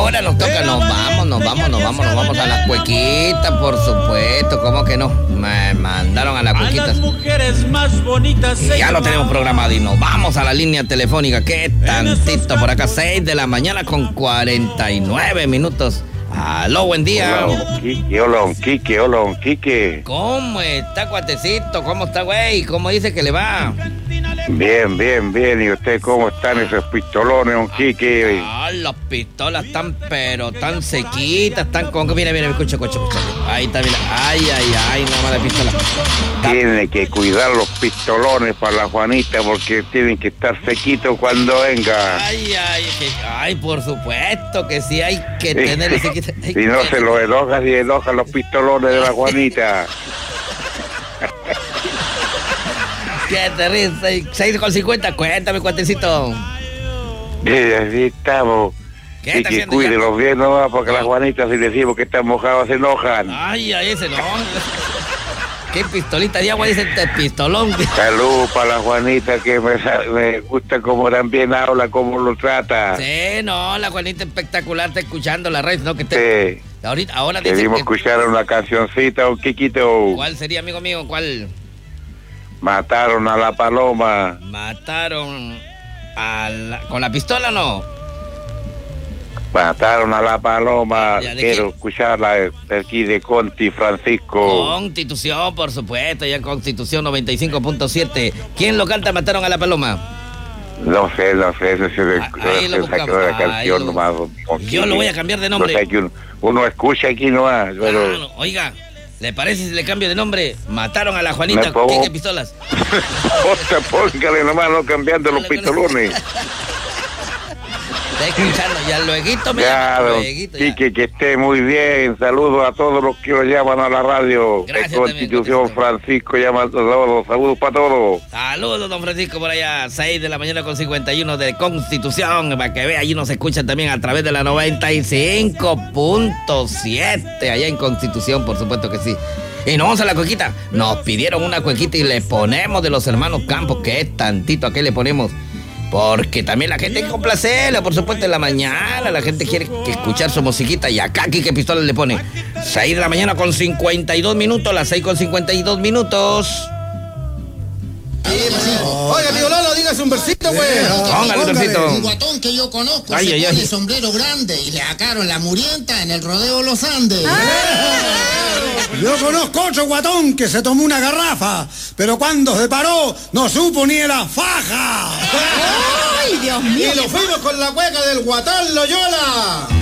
ahora nos toca, nos vamos a las cuequitas, por supuesto, ¿cómo que no? Me mandaron a las cuequitas. Y ya lo tenemos programado y nos vamos a la línea telefónica. ¿Qué tantito por acá? 6 de la mañana con 49 minutos. Aló, buen día. Hola, don Quique. ¿Cómo está, cuatecito? ¿Cómo está, güey? ¿Cómo dice que le va? Bien. ¿Y usted cómo están esos pistolones, don Quique? Las pistolas están, pero tan sequitas, tan con... Mira, escucha. Ahí está, mira. Ay, nada más la pistola. Tiene que cuidar los pistolones para la Juanita porque tienen que estar sequitos cuando venga. Ay, por supuesto que sí hay que tener sequitos. Si no se los enojan los pistolones de la Juanita. ¿Qué te ríes? 6:50, cuéntame, cuatecito. Así estamos. ¿Qué y que cuídenlos bien nomás, porque las Juanitas, si decimos que están mojados, se enojan. Ay, ese no. ¿Qué pistolita de agua dice este pistolón? Salud para la Juanita, que me gusta cómo también habla, cómo lo trata. Sí, no, la Juanita espectacular, está escuchando la radio, ¿no? Que te... Sí. Ahora dice Queremos escuchar una cancioncita, un Quiquito. ¿Cuál sería, amigo mío? ¿Cuál? Mataron a la paloma. Mataron a la... ¿Con la pistola o no? Mataron a la paloma. Quiero escucharla aquí de Conti Francisco. Constitución, por supuesto, ya Constitución 95.7. ¿Quién lo canta? Mataron a la paloma. No sé, eso se sacó de la canción nomás. Yo lo voy a cambiar de nombre. No sé, que uno escucha aquí nomás, pero... Claro, oiga, ¿le parece si le cambio de nombre? Mataron a la Juanita, ¿qué pistolas? Otra, póngale nomás, no cambiando los pistolones. Está escuchando, ya lueguito, Quique, que esté muy bien. Saludos a todos los que lo llaman a la radio. Gracias, de Constitución Francisco llama a todos. Saludos para todos. Saludos, don Francisco, por allá. 6 de la mañana con 51 de Constitución. Para que vea, allí nos escuchan también a través de la 95.7. Allá en Constitución, por supuesto que sí. Y nos vamos a la cuequita. Nos pidieron una cuequita y le ponemos de los hermanos Campos, que es tantito. ¿A qué le ponemos? Porque también la gente hay que complacerla, por supuesto, en la mañana. La gente quiere escuchar su musiquita. Y acá, ¿qué pistola le pone? 6 de la mañana con 52 minutos. Las 6 con 52 minutos. Oiga, tío Lolo, dígase un versito, güey. Póngale un versito. Un guatón que yo conozco se pone sombrero grande y le sacaron la murienta en el rodeo Los Andes. Yo conozco otro guatón que se tomó una garrafa, pero cuando se paró no supo ni la faja. ¡Ay, Dios mío! Y lo fuimos con la cueca del Guatán Loyola.